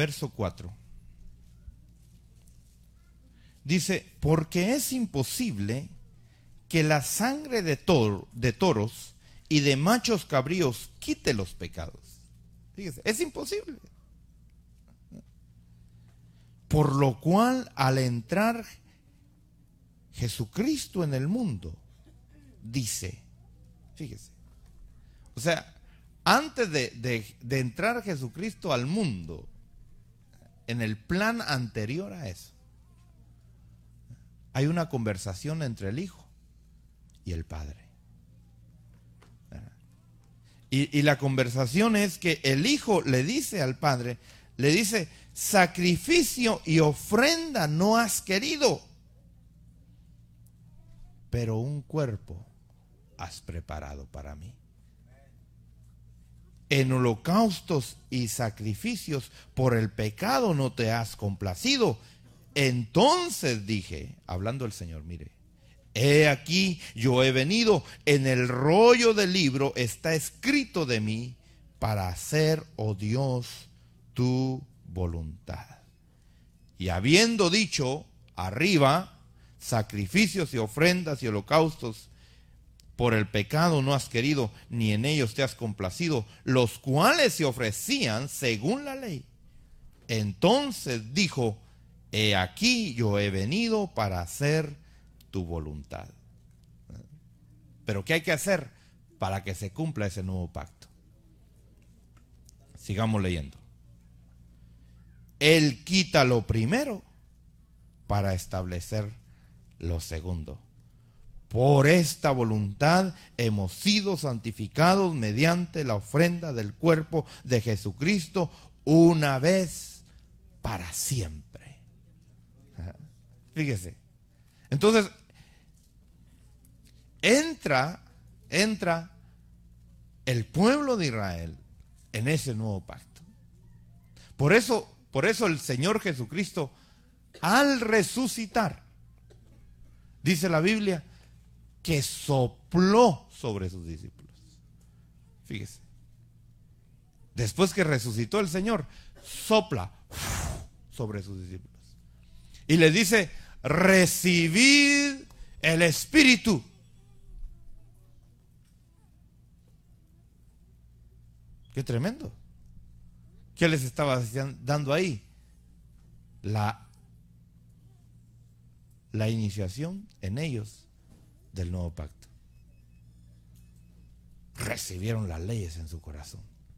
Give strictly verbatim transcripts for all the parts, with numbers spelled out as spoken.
verso cuatro. Dice, porque es imposible que la sangre de, toro, de toros y de machos cabríos quite los pecados. Fíjese, es imposible. Por lo cual, al entrar Jesucristo en el mundo, dice, fíjese, o sea, antes de, de, de entrar Jesucristo al mundo, en el plan anterior a eso, hay una conversación entre el Hijo y el Padre. Y, y la conversación es que el Hijo le dice al Padre, le dice, sacrificio y ofrenda no has querido, pero un cuerpo has preparado para mí. En holocaustos y sacrificios por el pecado no te has complacido. Entonces dije, hablando el Señor, mire, he aquí yo he venido, en el rollo del libro está escrito de mí para hacer, oh Dios, tu voluntad. Y habiendo dicho arriba, sacrificios y ofrendas y holocaustos por el pecado no has querido, ni en ellos te has complacido, los cuales se ofrecían según la ley. Entonces dijo, he aquí yo he venido para hacer tu voluntad. Pero ¿qué hay que hacer para que se cumpla ese nuevo pacto? Sigamos leyendo. Él quita lo primero para establecer lo segundo. Por esta voluntad hemos sido santificados mediante la ofrenda del cuerpo de Jesucristo una vez para siempre. Fíjese. Entonces, entra, entra el pueblo de Israel en ese nuevo pacto. Por eso, por eso el Señor Jesucristo, al resucitar, dice la Biblia, que sopló sobre sus discípulos. Fíjese. Después que resucitó el Señor, sopla sobre sus discípulos. Y les dice, recibid el Espíritu. Qué tremendo. ¿Qué les estaba dando ahí? La, la iniciación en ellos del nuevo pacto. Recibieron las leyes en su corazón.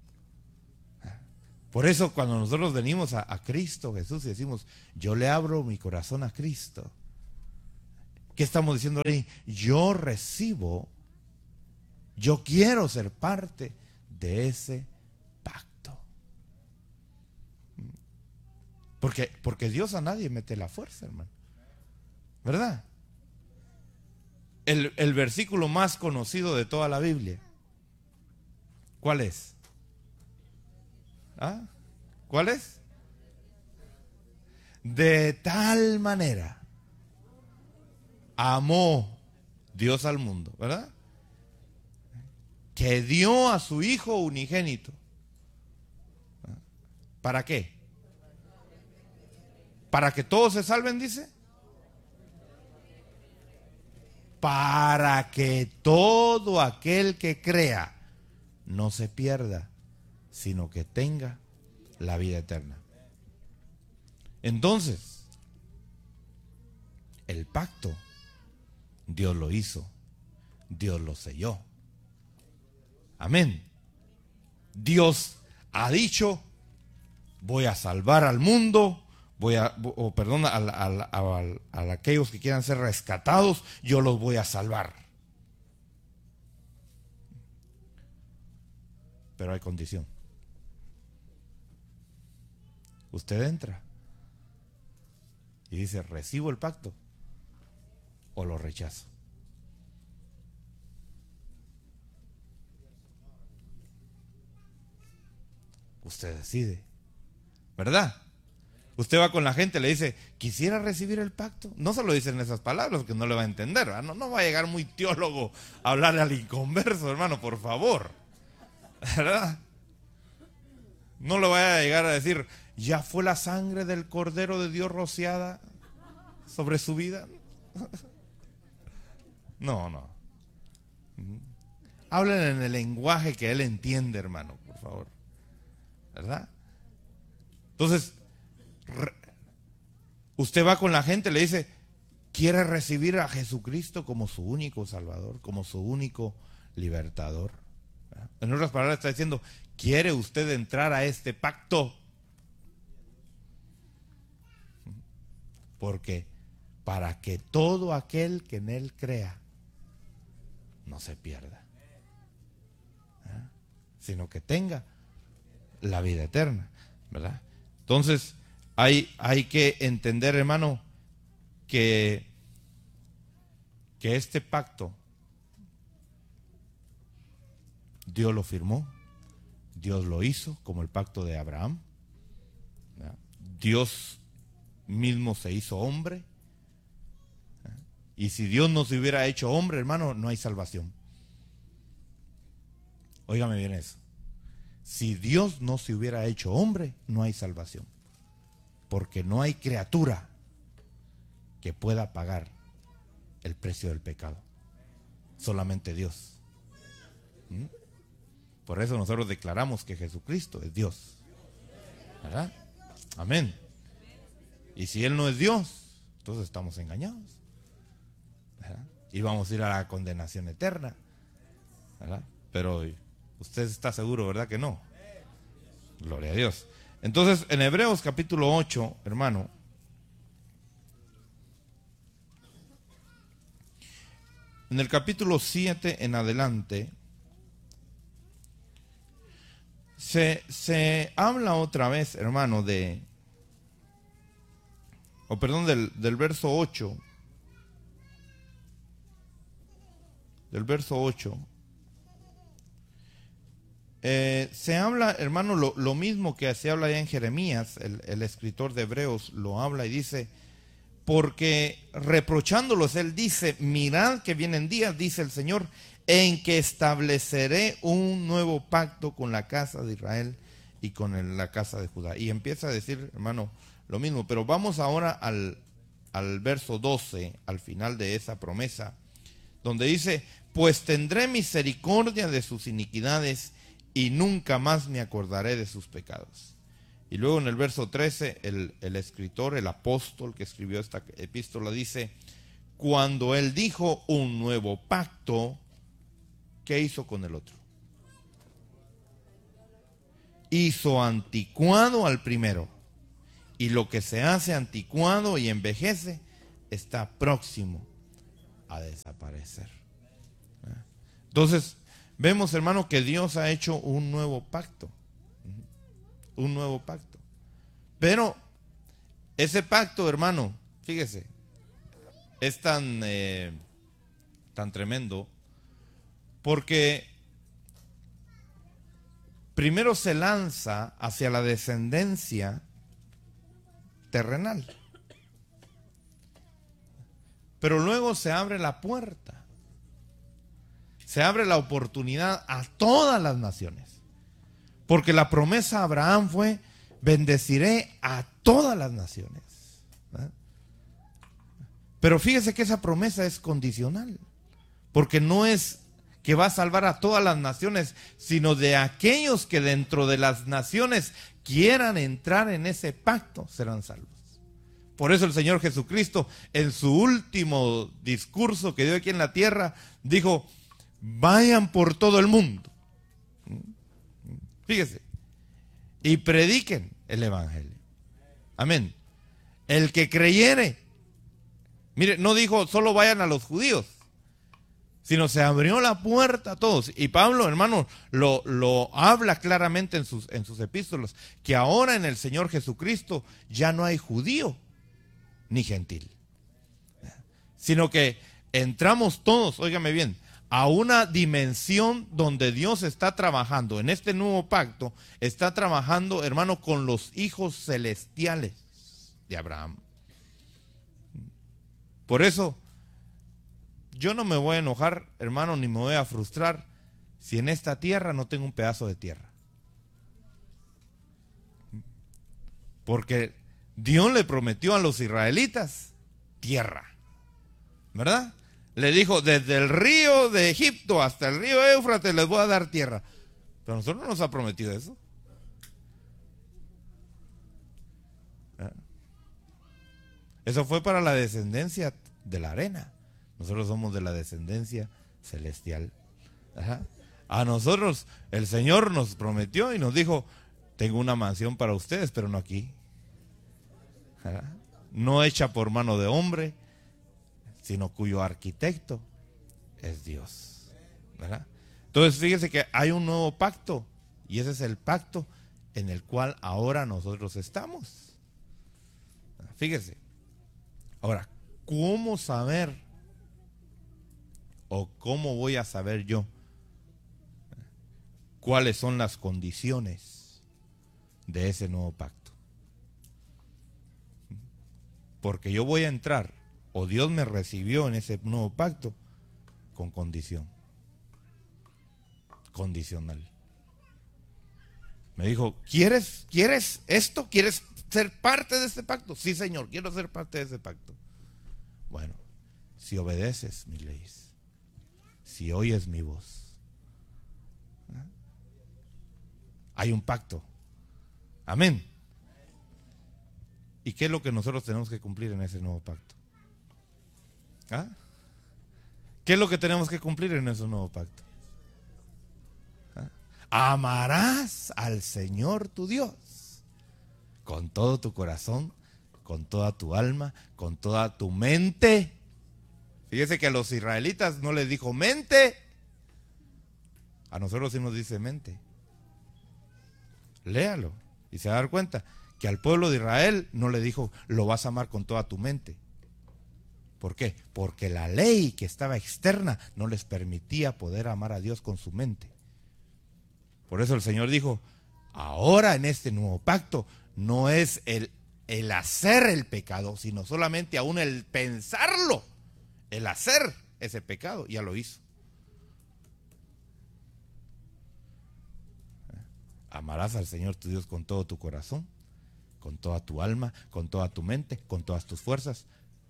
Por eso cuando nosotros venimos a, a Cristo Jesús y decimos, yo le abro mi corazón a Cristo, ¿qué estamos diciendo ahí? Yo recibo, yo quiero ser parte de ese pacto. Porque, porque Dios a nadie mete la fuerza, hermano. ¿Verdad? El, el versículo más conocido de toda la Biblia, ¿cuál es? ¿Ah? ¿Cuál es? De tal manera amó Dios al mundo, ¿verdad? Que dio a su Hijo unigénito. ¿Para qué? ¿Para que todos se salven, dice? Para que todo aquel que crea no se pierda, sino que tenga la vida eterna. Entonces, el pacto, Dios lo hizo, Dios lo selló. Amén. Dios ha dicho, voy a salvar al mundo, voy a, o perdón, a, a, a, a, a aquellos que quieran ser rescatados, yo los voy a salvar. Pero hay condición. Usted entra y dice, ¿recibo el pacto o lo rechazo? Usted decide, ¿verdad? Usted va con la gente, le dice, ¿quisiera recibir el pacto? No se lo dicen esas palabras, que no le va a entender, ¿verdad? No, no va a llegar muy teólogo a hablarle al inconverso, hermano, por favor, ¿verdad? No le vaya a llegar a decir, ¿ya fue la sangre del Cordero de Dios rociada sobre su vida? No, no. Hablen en el lenguaje que él entiende, hermano, por favor. ¿Verdad? Entonces, usted va con la gente, le dice, quiere recibir a Jesucristo como su único Salvador, como su único libertador. ¿Verdad? En otras palabras está diciendo, ¿quiere usted entrar a este pacto? Porque para que todo aquel que en él crea no se pierda, ¿verdad? Sino que tenga la vida eterna, ¿verdad? Entonces hay, hay que entender, hermano, que, que este pacto Dios lo firmó, Dios lo hizo, como el pacto de Abraham, ¿verdad? Dios mismo se hizo hombre, ¿verdad? Y si Dios no se hubiera hecho hombre, hermano, no hay salvación. Óigame bien eso. Si Dios no se hubiera hecho hombre, no hay salvación. Porque no hay criatura que pueda pagar el precio del pecado. Solamente Dios. ¿Mm? Por eso nosotros declaramos que Jesucristo es Dios. ¿Verdad? Amén. Y si Él no es Dios, entonces estamos engañados. ¿Verdad? Y vamos a ir a la condenación eterna. ¿Verdad? Pero usted está seguro, ¿verdad que no? Gloria a Dios. Entonces, en Hebreos capítulo ocho, hermano, en el capítulo siete en adelante, se, se habla otra vez, hermano, de, o perdón, del, del verso ocho, del verso ocho, Eh, se habla, hermano, lo, lo mismo que se habla ya en Jeremías, el, el escritor de Hebreos lo habla y dice, porque reprochándolos, él dice, mirad que vienen días, dice el Señor, en que estableceré un nuevo pacto con la casa de Israel y con el, la casa de Judá. Y empieza a decir, hermano, lo mismo, pero vamos ahora al, al verso doce, al final de esa promesa, donde dice, pues tendré misericordia de sus iniquidades y nunca más me acordaré de sus pecados. Y luego en el verso trece, el, el escritor, el apóstol que escribió esta epístola dice, cuando él dijo un nuevo pacto, ¿qué hizo con el otro? Hizo anticuado al primero, y lo que se hace anticuado y envejece está próximo a desaparecer. Entonces, vemos, hermano, que Dios ha hecho un nuevo pacto. Un nuevo pacto. Pero ese pacto, hermano, fíjese, es tan, eh, tan tremendo, porque primero se lanza hacia la descendencia terrenal, pero luego se abre la puerta. Se abre la oportunidad a todas las naciones. Porque la promesa a Abraham fue, bendeciré a todas las naciones. ¿Verdad? Pero fíjese que esa promesa es condicional. Porque no es que va a salvar a todas las naciones, sino de aquellos que dentro de las naciones quieran entrar en ese pacto, serán salvos. Por eso el Señor Jesucristo, en su último discurso que dio aquí en la tierra, dijo, vayan por todo el mundo, fíjese, y prediquen el evangelio. Amén. El que creyere, mire, no dijo solo vayan a los judíos, sino se abrió la puerta a todos. Y Pablo, hermano, lo, lo habla claramente en sus, en sus epístolas, que ahora en el Señor Jesucristo ya no hay judío ni gentil, sino que entramos todos, óigame bien, a una dimensión donde Dios está trabajando, en este nuevo pacto, está trabajando, hermano, con los hijos celestiales de Abraham. Por eso, yo no me voy a enojar, hermano, ni me voy a frustrar si en esta tierra no tengo un pedazo de tierra. Porque Dios le prometió a los israelitas tierra, ¿verdad? Le dijo, desde el río de Egipto hasta el río Éufrates les voy a dar tierra. Pero a nosotros no nos ha prometido eso. ¿Eh? Eso fue para la descendencia de la arena. Nosotros somos de la descendencia celestial. Ajá. A nosotros el Señor nos prometió y nos dijo, tengo una mansión para ustedes, pero no aquí. Ajá. No hecha por mano de hombre, sino cuyo arquitecto es Dios. ¿Verdad? Entonces fíjese que hay un nuevo pacto, y ese es el pacto en el cual ahora nosotros estamos. Fíjese. Ahora, ¿cómo saber o cómo voy a saber yo cuáles son las condiciones de ese nuevo pacto? Porque yo voy a entrar, o Dios me recibió en ese nuevo pacto con condición. Condicional. Me dijo, ¿quieres, ¿quieres esto? ¿Quieres ser parte de este pacto? Sí, Señor, quiero ser parte de ese pacto. Bueno, si obedeces mis leyes, si oyes mi voz, ¿eh? Hay un pacto. Amén. ¿Y qué es lo que nosotros tenemos que cumplir en ese nuevo pacto? ¿Ah? ¿Qué es lo que tenemos que cumplir en ese nuevo pacto? ¿Ah? Amarás al Señor tu Dios con todo tu corazón, con toda tu alma, con toda tu mente. Fíjese que a los israelitas no les dijo mente, a nosotros sí nos dice mente. Léalo y se va a dar cuenta que al pueblo de Israel no le dijo lo vas a amar con toda tu mente. ¿Por qué? Porque la ley que estaba externa no les permitía poder amar a Dios con su mente. Por eso el Señor dijo, ahora en este nuevo pacto no es el, el hacer el pecado, sino solamente aún el pensarlo, el hacer ese pecado, ya lo hizo. Amarás al Señor tu Dios con todo tu corazón, con toda tu alma, con toda tu mente, con todas tus fuerzas.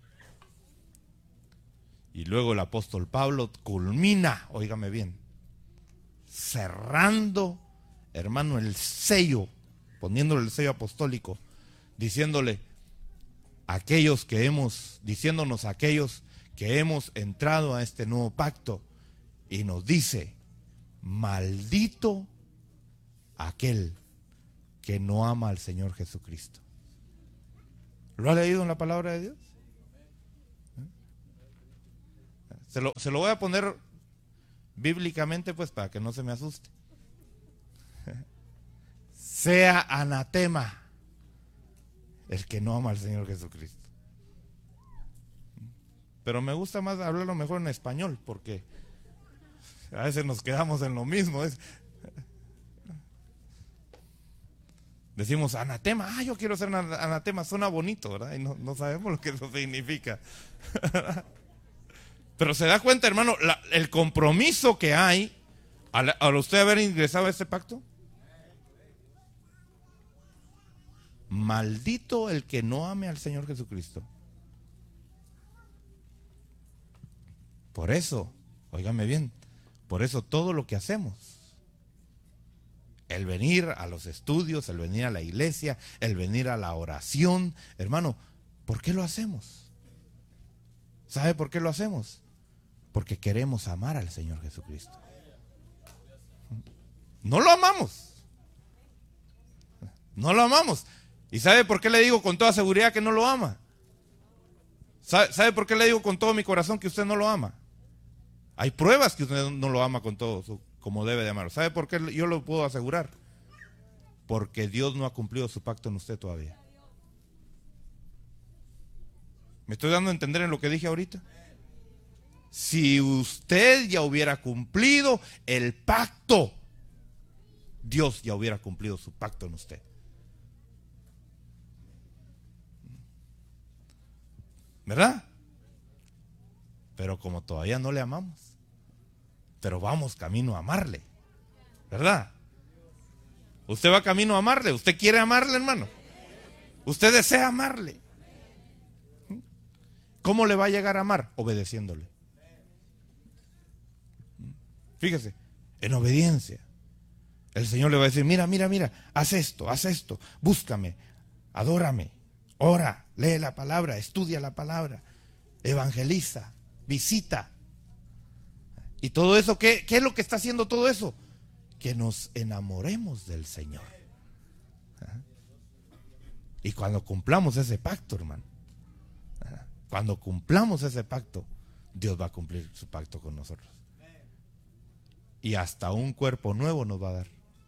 Y luego el apóstol Pablo culmina, óigame bien, cerrando, hermano, el sello, poniéndole el sello apostólico, diciéndole aquellos que hemos, diciéndonos aquellos que hemos entrado a este nuevo pacto, y nos dice, maldito aquel que no ama al Señor Jesucristo. ¿Lo ha leído en la palabra de Dios? Se lo, se lo voy a poner bíblicamente, pues, para que no se me asuste. Sea anatema el que no ama al Señor Jesucristo. Pero me gusta más hablarlo mejor en español, porque a veces nos quedamos en lo mismo. Es, decimos anatema, ah, yo quiero ser anatema, suena bonito, ¿verdad? Y no, no sabemos lo que eso significa. Pero se da cuenta, hermano, la, el compromiso que hay al, al usted haber ingresado a este pacto. Maldito el que no ame al Señor Jesucristo. Por eso, óigame bien, por eso todo lo que hacemos, el venir a los estudios, el venir a la iglesia, el venir a la oración, hermano, ¿por qué lo hacemos? ¿Sabe por qué lo hacemos? Porque queremos amar al Señor Jesucristo. No lo amamos. No lo amamos. ¿Y sabe por qué le digo con toda seguridad que no lo ama? ¿Sabe, sabe por qué le digo con todo mi corazón que usted no lo ama? Hay pruebas que usted no lo ama con todo su, como debe de amarlo. ¿Sabe por qué yo lo puedo asegurar? Porque Dios no ha cumplido su pacto en usted todavía. ¿Me estoy dando a entender en lo que dije ahorita? Si usted ya hubiera cumplido el pacto, Dios ya hubiera cumplido su pacto en usted. ¿Verdad? Pero como todavía no le amamos, pero vamos camino a amarle, ¿verdad? Usted va camino a amarle, usted quiere amarle, hermano. Usted desea amarle. ¿Cómo le va a llegar a amar? Obedeciéndole. Fíjese, en obediencia. El Señor le va a decir, mira, mira, mira, haz esto, haz esto, búscame, adórame, ora, lee la palabra, estudia la palabra, evangeliza, visita. Y todo eso, ¿qué, qué es lo que está haciendo todo eso? Que nos enamoremos del Señor. Y cuando cumplamos ese pacto, hermano, cuando cumplamos ese pacto, Dios va a cumplir su pacto con nosotros. Y hasta un cuerpo nuevo nos va a dar.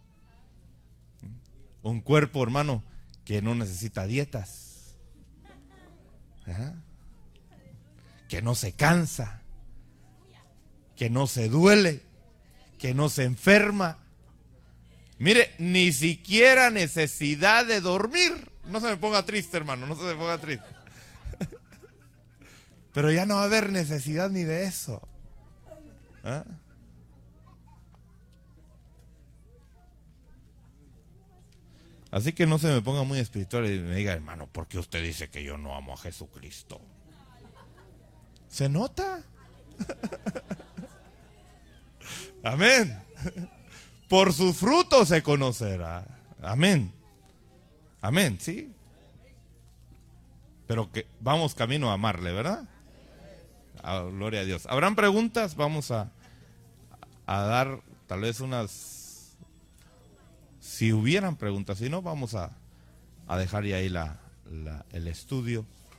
Un cuerpo, hermano, que no necesita dietas. ¿Ah? Que no se cansa. Que no se duele. Que no se enferma. Mire, ni siquiera necesidad de dormir. No se me ponga triste, hermano, no se me ponga triste. Pero ya no va a haber necesidad ni de eso. ¿Ah? Así que no se me ponga muy espiritual y me diga, hermano, ¿por qué usted dice que yo no amo a Jesucristo? ¿Se nota? Amén. Por sus frutos se conocerá. Amén. Amén, sí. Pero que vamos camino a amarle, ¿verdad? Ah, gloria a Dios. ¿Habrán preguntas? Vamos a, a dar tal vez unas... Si hubieran preguntas, si no, vamos a, a dejar ya ahí la, la, el estudio.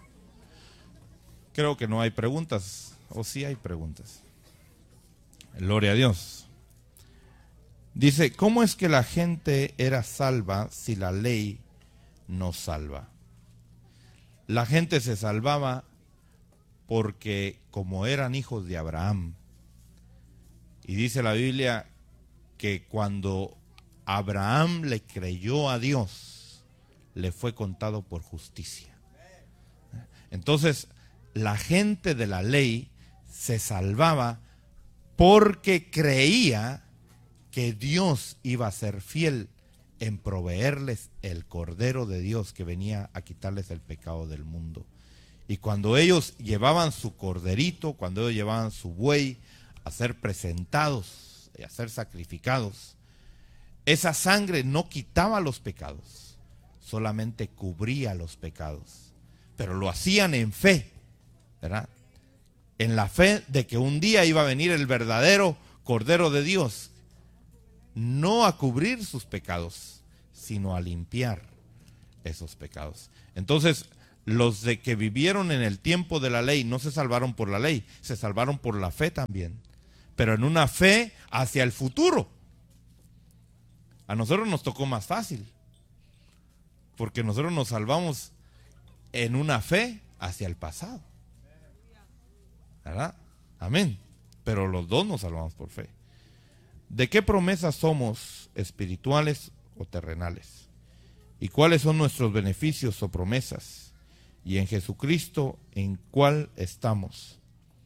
Creo que no hay preguntas, o sí hay preguntas. Gloria a Dios. Dice, ¿cómo es que la gente era salva si la ley no salva? La gente se salvaba porque como eran hijos de Abraham, y dice la Biblia que cuando Abraham le creyó a Dios, le fue contado por justicia. Entonces, la gente de la ley se salvaba porque creía que Dios iba a ser fiel en proveerles el Cordero de Dios que venía a quitarles el pecado del mundo. Y cuando ellos llevaban su corderito, cuando ellos llevaban su buey a ser presentados y a ser sacrificados, esa sangre no quitaba los pecados, solamente cubría los pecados. Pero lo hacían en fe, ¿verdad? En la fe de que un día iba a venir el verdadero Cordero de Dios, no a cubrir sus pecados, sino a limpiar esos pecados. Entonces, los de que vivieron en el tiempo de la ley no se salvaron por la ley, se salvaron por la fe también, pero en una fe hacia el futuro. A nosotros nos tocó más fácil, porque nosotros nos salvamos en una fe hacia el pasado, ¿verdad? Amén. Pero los dos nos salvamos por fe. ¿De qué promesas somos, espirituales o terrenales? ¿Y cuáles son nuestros beneficios o promesas? Y en Jesucristo, ¿en cuál estamos?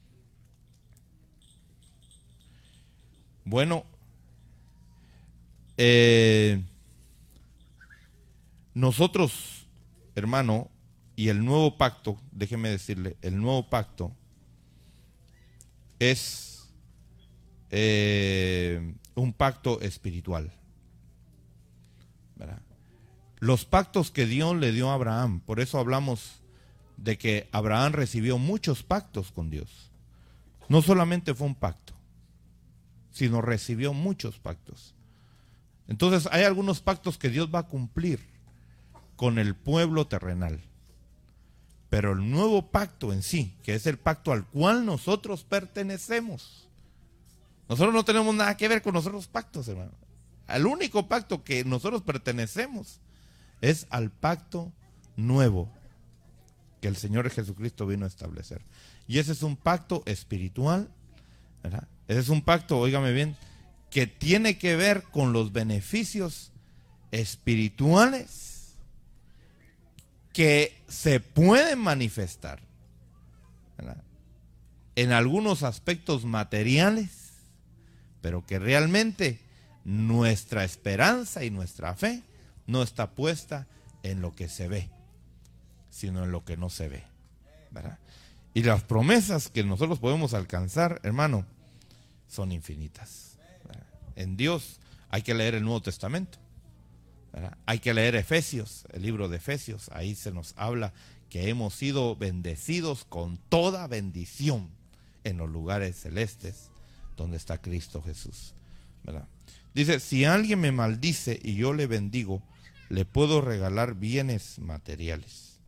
Bueno, eh, nosotros, hermano, y el nuevo pacto, déjeme decirle, el nuevo pacto es eh, un pacto espiritual, ¿verdad? Los pactos que Dios le dio a Abraham, por eso hablamos de que Abraham recibió muchos pactos con Dios. No solamente fue un pacto, sino recibió muchos pactos. Entonces hay algunos pactos que Dios va a cumplir con el pueblo terrenal. Pero el nuevo pacto en sí, que es el pacto al cual nosotros pertenecemos. Nosotros no tenemos nada que ver con los otros pactos, hermano. El único pacto que nosotros pertenecemos es al pacto nuevo que el Señor Jesucristo vino a establecer. Y ese es un pacto espiritual, ¿verdad? Ese es un pacto, óigame bien, que tiene que ver con los beneficios espirituales que se pueden manifestar, ¿verdad?, en algunos aspectos materiales, pero que realmente nuestra esperanza y nuestra fe no está puesta en lo que se ve, sino en lo que no se ve, ¿verdad? Y las promesas que nosotros podemos alcanzar, hermano, son infinitas, ¿verdad? En Dios hay que leer el Nuevo Testamento, ¿verdad? Hay que leer Efesios, el libro de Efesios. Ahí se nos habla que hemos sido bendecidos con toda bendición en los lugares celestes donde está Cristo Jesús, ¿verdad? Dice, si alguien me maldice y yo le bendigo, le puedo regalar bienes materiales.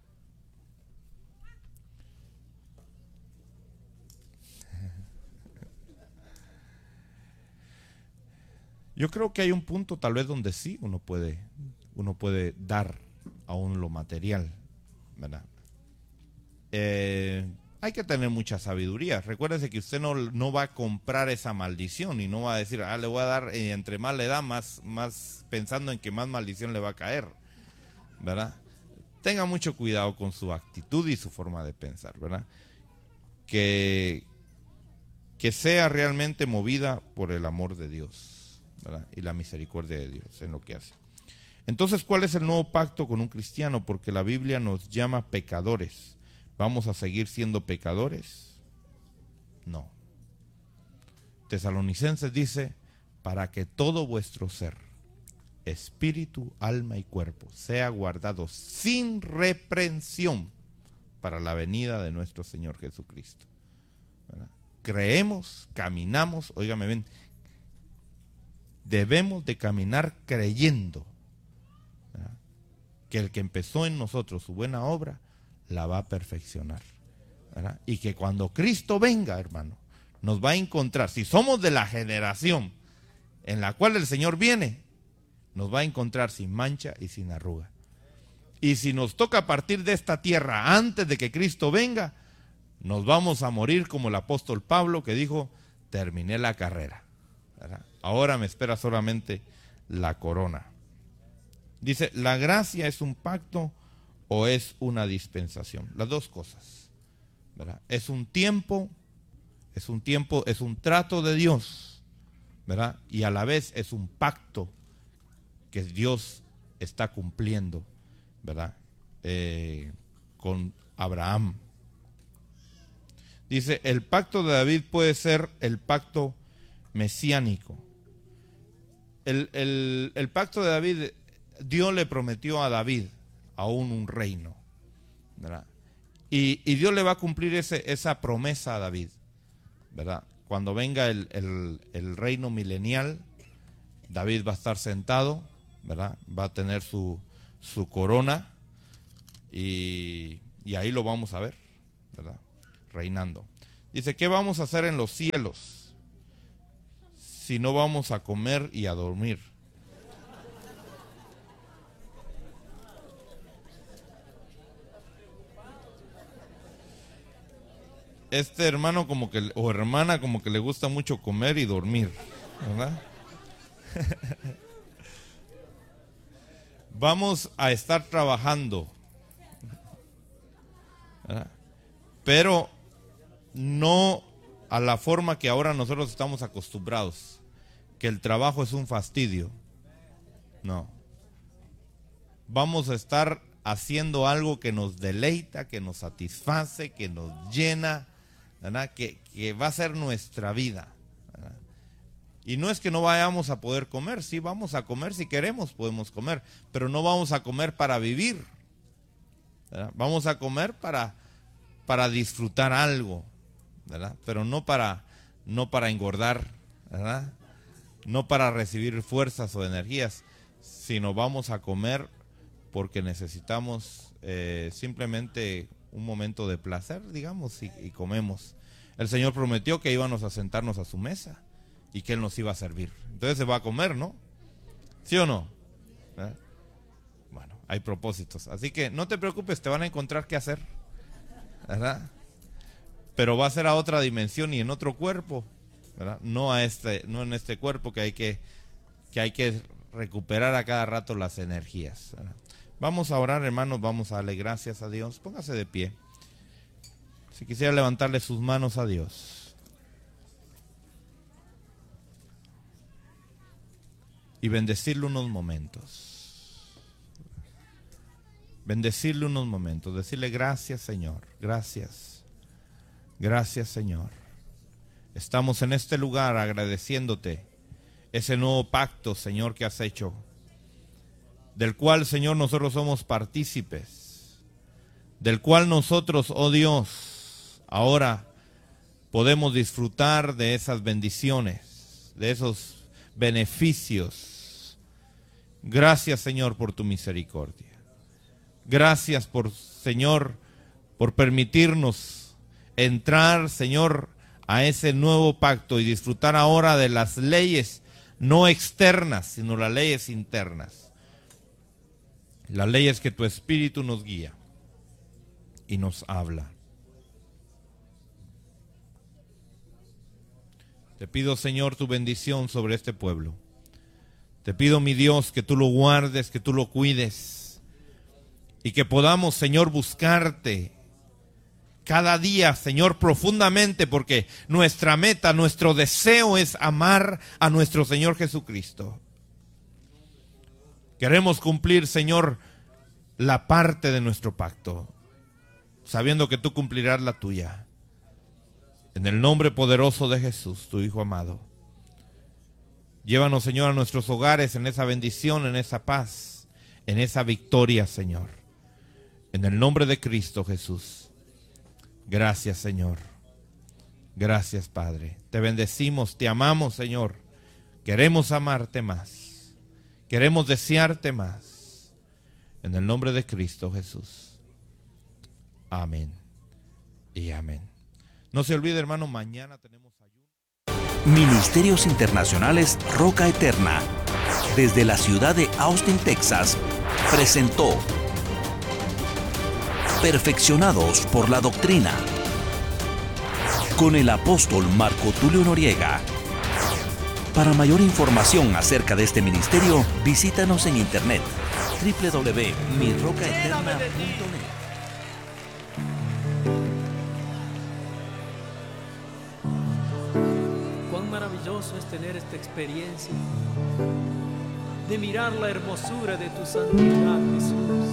Yo creo que hay un punto tal vez donde sí uno puede, uno puede dar aún lo material, ¿verdad? Eh, hay que tener mucha sabiduría. Recuérdese que usted no, no va a comprar esa maldición y no va a decir, ah, le voy a dar, y entre más le da, más, más pensando en que más maldición le va a caer, ¿verdad? Tenga mucho cuidado con su actitud y su forma de pensar, ¿verdad? Que, que sea realmente movida por el amor de Dios, ¿verdad? Y la misericordia de Dios en lo que hace. Entonces, ¿cuál es el nuevo pacto con un cristiano? Porque la Biblia nos llama pecadores. ¿Vamos a seguir siendo pecadores? No. Tesalonicenses dice, para que todo vuestro ser, espíritu, alma y cuerpo, sea guardado sin reprensión para la venida de nuestro Señor Jesucristo, ¿verdad? Creemos, caminamos, óigame bien, debemos de caminar creyendo, ¿verdad?, que el que empezó en nosotros su buena obra, la va a perfeccionar, ¿verdad? Y que cuando Cristo venga, hermano, nos va a encontrar, si somos de la generación en la cual el Señor viene, nos va a encontrar sin mancha y sin arruga. Y si nos toca partir de esta tierra antes de que Cristo venga, nos vamos a morir como el apóstol Pablo, que dijo, terminé la carrera, ¿verdad? Ahora me espera solamente la corona. Dice, ¿la gracia es un pacto o es una dispensación? Las dos cosas, ¿verdad? Es un tiempo, es un tiempo, es un trato de Dios, ¿verdad? Y a la vez es un pacto que Dios está cumpliendo, ¿verdad? Eh, con Abraham. Dice, el pacto de David puede ser el pacto mesiánico. El, el, el pacto de David, Dios le prometió a David aún un reino, ¿verdad? Y, y Dios le va a cumplir ese, esa promesa a David, ¿verdad? Cuando venga el, el, el reino milenial, David va a estar sentado, ¿verdad? Va a tener su, su corona y, y ahí lo vamos a ver, ¿verdad? Reinando. Dice, ¿qué vamos a hacer en los cielos si no vamos a comer y a dormir? Este hermano como que, o hermana como que le gusta mucho comer y dormir, ¿verdad? Vamos a estar trabajando, ¿verdad? Pero no a la forma que ahora nosotros estamos acostumbrados, que el trabajo es un fastidio. No. Vamos a estar haciendo algo que nos deleita, que nos satisface, que nos llena, ¿verdad? Que, que va a ser nuestra vida, ¿verdad? Y no es que no vayamos a poder comer, sí vamos a comer, si queremos podemos comer, pero no vamos a comer para vivir, ¿verdad? Vamos a comer para, para disfrutar algo, ¿verdad? Pero no para, no para engordar, ¿verdad? No para recibir fuerzas o energías, sino vamos a comer porque necesitamos eh, simplemente un momento de placer, digamos, y, y comemos. El Señor prometió que íbamos a sentarnos a su mesa y que Él nos iba a servir. Entonces se va a comer, ¿no? ¿Sí o no? ¿Eh? Bueno, hay propósitos. Así que no te preocupes, te van a encontrar qué hacer, ¿verdad? Pero va a ser a otra dimensión y en otro cuerpo, ¿verdad? No a este, no en este cuerpo que hay que, que hay que recuperar a cada rato las energías, ¿verdad? Vamos a orar, hermanos, vamos a darle gracias a Dios. Póngase de pie. Si quisiera levantarle sus manos a Dios y bendecirle unos momentos. bendecirle unos momentos, decirle gracias, Señor, gracias, gracias, Señor. Estamos en este lugar agradeciéndote ese nuevo pacto, Señor, que has hecho, del cual, Señor, nosotros somos partícipes, del cual nosotros, oh Dios, ahora podemos disfrutar de esas bendiciones, de esos beneficios. Gracias, Señor, por tu misericordia. Gracias por, Señor, por permitirnos entrar, Señor, a ese nuevo pacto y disfrutar ahora de las leyes no externas, sino las leyes internas. Las leyes que tu Espíritu nos guía y nos habla. Te pido, Señor, tu bendición sobre este pueblo. Te pido, mi Dios, que tú lo guardes, que tú lo cuides y que podamos, Señor, buscarte cada día, Señor, profundamente, porque nuestra meta, nuestro deseo es amar a nuestro Señor Jesucristo. Queremos cumplir, Señor, la parte de nuestro pacto, sabiendo que tú cumplirás la tuya. En el nombre poderoso de Jesús, tu Hijo amado. Llévanos, Señor, a nuestros hogares en esa bendición, en esa paz, en esa victoria, Señor. En el nombre de Cristo Jesús. Gracias, Señor. Gracias, Padre. Te bendecimos, te amamos, Señor. Queremos amarte más. Queremos desearte más. En el nombre de Cristo Jesús. Amén y amén. No se olvide, hermano, mañana tenemos ayuno. Ministerios Internacionales Roca Eterna, desde la ciudad de Austin, Texas, presentó Perfeccionados por la Doctrina, con el apóstol Marco Tulio Noriega. Para mayor información acerca de este ministerio, visítanos en internet doble u doble u doble u punto mi roca eterna punto net. Cuán maravilloso es tener esta experiencia de mirar la hermosura de tu santidad, Jesús.